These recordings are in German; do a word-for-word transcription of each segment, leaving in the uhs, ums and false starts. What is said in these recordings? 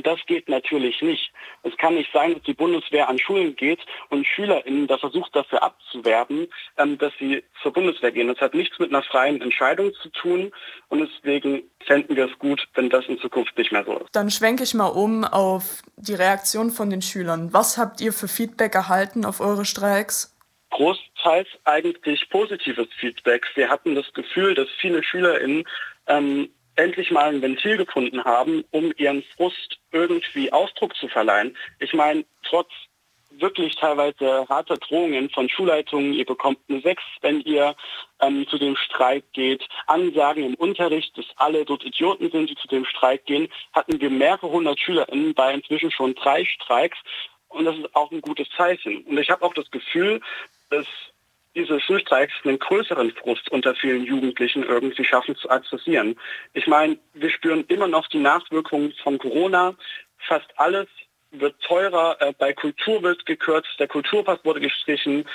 Und das geht natürlich nicht. Es kann nicht sein, dass die Bundeswehr an Schulen geht und SchülerInnen da versucht, dafür abzuwerben, ähm, dass sie zur Bundeswehr gehen. Das hat nichts mit einer freien Entscheidung zu tun und deswegen fänden wir es gut, wenn das in Zukunft nicht mehr so ist. Dann schwenke ich mal um auf die Reaktion von den Schülern. Was habt ihr für Feedback erhalten auf eure Streiks? Großteils eigentlich positives Feedback. Wir hatten das Gefühl, dass viele SchülerInnen ähm, endlich mal ein Ventil gefunden haben, um ihren Frust irgendwie Ausdruck zu verleihen. Ich meine, trotz wirklich teilweise harter Drohungen von Schulleitungen, ihr bekommt eine sechs, wenn ihr ähm, zu dem Streik geht, Ansagen im Unterricht, dass alle dort Idioten sind, die zu dem Streik gehen, hatten wir mehrere hundert SchülerInnen bei inzwischen schon drei Streiks. Und das ist auch ein gutes Zeichen. Und ich habe auch das Gefühl, dass diese Schulstreiks einen größeren Frust unter vielen Jugendlichen irgendwie schaffen zu adressieren. Ich meine, wir spüren immer noch die Nachwirkungen von Corona. Fast alles wird teurer, äh, bei Kultur wird gekürzt, der Kulturpass wurde gestrichen.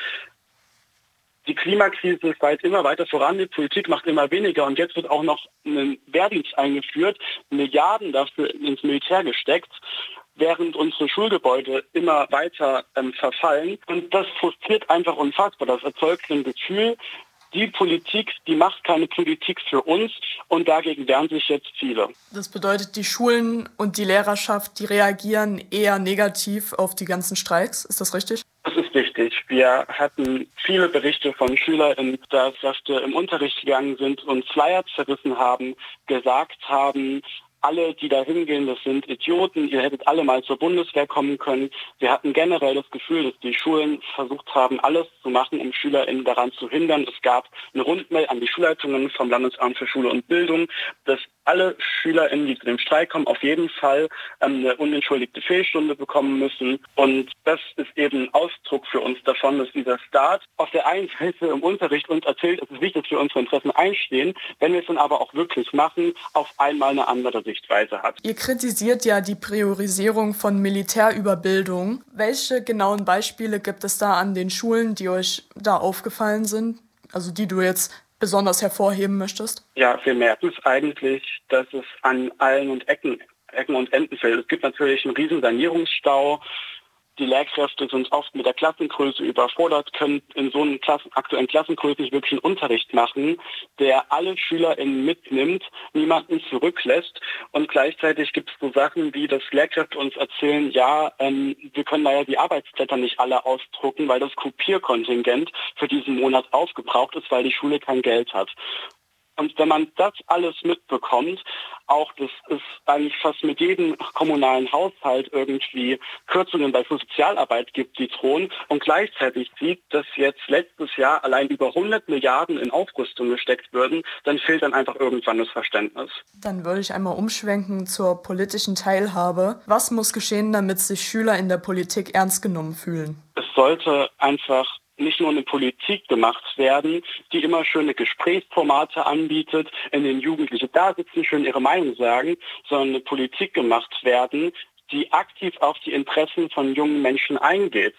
Die Klimakrise schreitet immer weiter voran, die Politik macht immer weniger und jetzt wird auch noch ein Wehrdienst eingeführt, Milliarden dafür ins Militär gesteckt, während unsere Schulgebäude immer weiter ähm, verfallen. Und das frustriert einfach unfassbar. Das erzeugt ein Gefühl, die Politik, die macht keine Politik für uns und dagegen wehren sich jetzt viele. Das bedeutet, die Schulen und die Lehrerschaft, die reagieren eher negativ auf die ganzen Streiks. Ist das richtig? Das ist richtig. Wir hatten viele Berichte von SchülerInnen, dass Kräfte im Unterricht gegangen sind und Flyer zerrissen haben, gesagt haben, alle, die da hingehen, das sind Idioten, ihr hättet alle mal zur Bundeswehr kommen können. Wir hatten generell das Gefühl, dass die Schulen versucht haben, alles zu machen, um SchülerInnen daran zu hindern. Es gab eine Rundmail an die Schulleitungen vom Landesamt für Schule und Bildung, dass alle SchülerInnen, die zu dem Streik kommen, auf jeden Fall ähm, eine unentschuldigte Fehlstunde bekommen müssen. Und das ist eben Ausdruck für uns davon, dass dieser Staat auf der einen Seite im Unterricht uns erzählt, es ist wichtig, dass wir unsere Interessen einstehen, wenn wir es dann aber auch wirklich machen, auf einmal eine andere Sichtweise hat. Ihr kritisiert ja die Priorisierung von Militärüberbildung. Welche genauen Beispiele gibt es da an den Schulen, die euch da aufgefallen sind? Also die du jetzt besonders hervorheben möchtest? Ja, wir merken es eigentlich, dass es an allen und Ecken, Ecken und Enden fällt. Es gibt natürlich einen riesen Sanierungsstau. Die Lehrkräfte sind oft mit der Klassengröße überfordert, können in so einer Klassen, aktuellen Klassengröße nicht wirklich einen Unterricht machen, der alle SchülerInnen mitnimmt, niemanden zurücklässt. Und gleichzeitig gibt es so Sachen, wie dass Lehrkräfte uns erzählen, ja, ähm, wir können da ja die Arbeitsblätter nicht alle ausdrucken, weil das Kopierkontingent für diesen Monat aufgebraucht ist, weil die Schule kein Geld hat. Und wenn man das alles mitbekommt, auch dass es eigentlich fast mit jedem kommunalen Haushalt irgendwie Kürzungen bei Sozialarbeit gibt, die drohen, und gleichzeitig sieht, dass jetzt letztes Jahr allein über hundert Milliarden in Aufrüstung gesteckt würden, dann fehlt dann einfach irgendwann das Verständnis. Dann würde ich einmal umschwenken zur politischen Teilhabe. Was muss geschehen, damit sich Schüler in der Politik ernst genommen fühlen? Es sollte einfach nicht nur eine Politik gemacht werden, die immer schöne Gesprächsformate anbietet, in denen Jugendliche da sitzen, schön ihre Meinung sagen, sondern eine Politik gemacht werden, die aktiv auf die Interessen von jungen Menschen eingeht.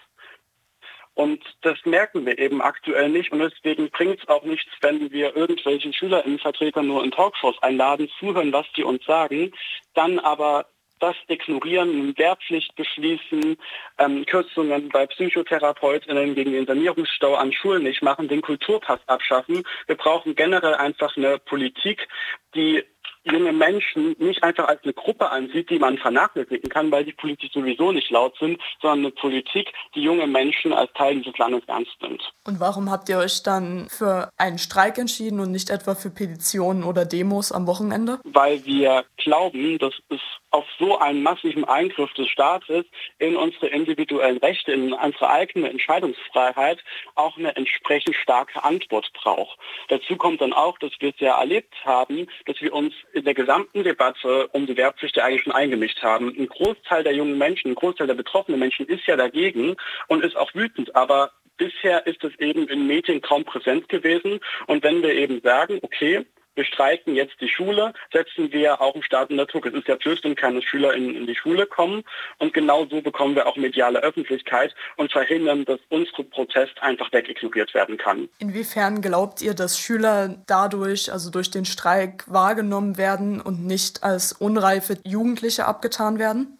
Und das merken wir eben aktuell nicht und deswegen bringt es auch nichts, wenn wir irgendwelche SchülerInnenvertreter nur in Talkshows einladen, zuhören, was die uns sagen, dann aber das ignorieren, Wehrpflicht beschließen, ähm, Kürzungen bei PsychotherapeutInnen gegen den Sanierungsstau an Schulen nicht machen, den Kulturpass abschaffen. Wir brauchen generell einfach eine Politik, die junge Menschen nicht einfach als eine Gruppe ansieht, die man vernachlässigen kann, weil die politisch sowieso nicht laut sind, sondern eine Politik, die junge Menschen als Teil dieses Landes ernst nimmt. Und warum habt ihr euch dann für einen Streik entschieden und nicht etwa für Petitionen oder Demos am Wochenende? Weil wir glauben, dass es auf so einen massiven Eingriff des Staates in unsere individuellen Rechte, in unsere eigene Entscheidungsfreiheit auch eine entsprechend starke Antwort braucht. Dazu kommt dann auch, dass wir es ja erlebt haben, dass wir uns in der gesamten Debatte um die Wehrpflicht ja eigentlich schon eingemischt haben. Ein Großteil der jungen Menschen, ein Großteil der betroffenen Menschen ist ja dagegen und ist auch wütend, aber bisher ist es eben in Medien kaum präsent gewesen. Und wenn wir eben sagen, okay, wir streiken jetzt die Schule, setzen wir auch einen Staat unter Druck. Es ist ja blöd, wenn keine Schüler in, in die Schule kommen. Und genau so bekommen wir auch mediale Öffentlichkeit und verhindern, dass unser Protest einfach wegignoriert werden kann. Inwiefern glaubt ihr, dass Schüler dadurch, also durch den Streik, wahrgenommen werden und nicht als unreife Jugendliche abgetan werden?